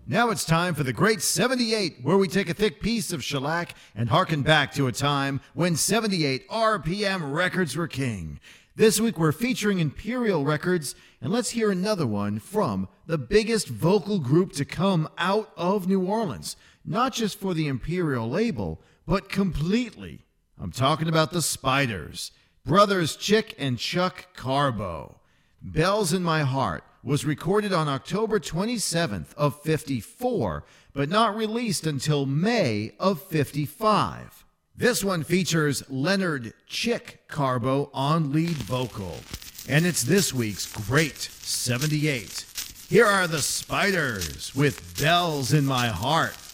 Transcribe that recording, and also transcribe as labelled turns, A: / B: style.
A: Now it's time for the Great 78, where we take a thick piece of shellac and harken back to a time when 78 RPM records were king. This week we're featuring Imperial Records, and let's hear another one from the biggest vocal group to come out of New Orleans. Not just for the Imperial label, but completely. I'm talking about the Spiders, brothers Chick and Chuck Carbo. Bells in My Heart was recorded on October 27th of 54, but not released until May of 55. This one features Leonard Chick Carbo on lead vocal, and it's this week's Great 78. Here are the Spiders with Bells in My Heart.